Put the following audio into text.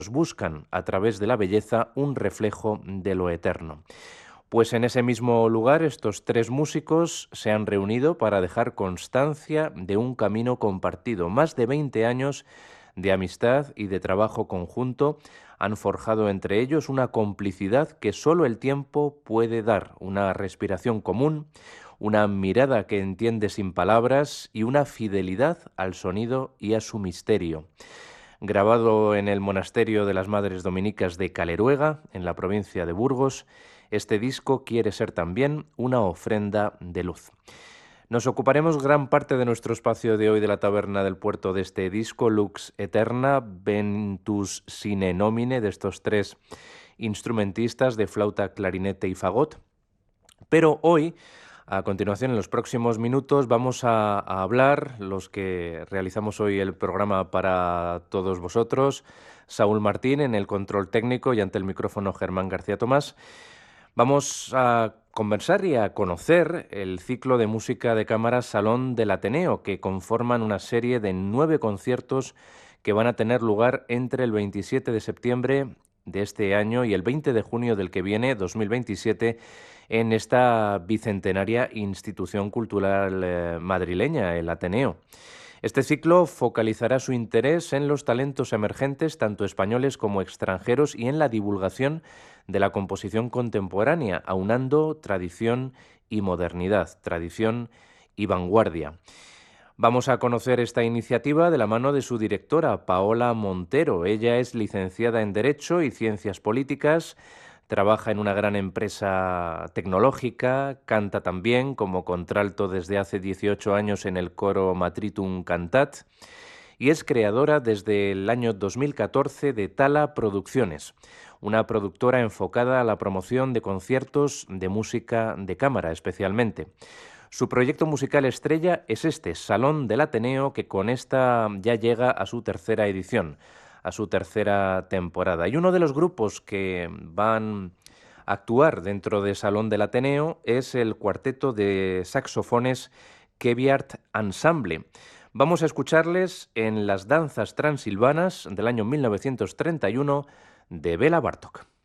buscan a través de la belleza un reflejo de lo eterno. Pues en ese mismo lugar estos tres músicos se han reunido para dejar constancia de un camino compartido. Más de 20 años de amistad y de trabajo conjunto han forjado entre ellos una complicidad que solo el tiempo puede dar, una respiración común, una mirada que entiende sin palabras y una fidelidad al sonido y a su misterio. Grabado en el monasterio de las Madres Dominicas de Caleruega, en la provincia de Burgos, este disco quiere ser también una ofrenda de luz. Nos ocuparemos gran parte de nuestro espacio de hoy de la Taberna del Puerto de este disco, Lux Eterna, Ventus Sine Nomine, de estos tres instrumentistas de flauta, clarinete y fagot. Pero hoy, a continuación, en los próximos minutos, vamos a hablar, los que realizamos hoy el programa para todos vosotros, Saúl Martín en el control técnico y ante el micrófono Germán García Tomás. Vamos a conversar y a conocer el ciclo de música de cámara Salón del Ateneo, que conforman una serie de 9 conciertos que van a tener lugar entre el 27 de septiembre de este año y el 20 de junio del que viene, 2027, en esta bicentenaria institución cultural madrileña, el Ateneo. Este ciclo focalizará su interés en los talentos emergentes, tanto españoles como extranjeros, y en la divulgación de la composición contemporánea, aunando tradición y modernidad, tradición y vanguardia. Vamos a conocer esta iniciativa de la mano de su directora, Paola Montero. Ella es licenciada en Derecho y Ciencias Políticas, trabaja en una gran empresa tecnológica, canta también como contralto desde hace 18 años en el coro Matritum Cantat y es creadora desde el año 2014 de Tala Producciones, una productora enfocada a la promoción de conciertos de música de cámara especialmente. Su proyecto musical estrella es este, Salón del Ateneo, que con esta ya llega a su tercera edición, a su tercera temporada. Y uno de los grupos que van a actuar dentro de Salón del Ateneo es el cuarteto de saxofones Keviart Ensemble. Vamos a escucharles en Las danzas transilvanas del año 1931 de Béla Bartók.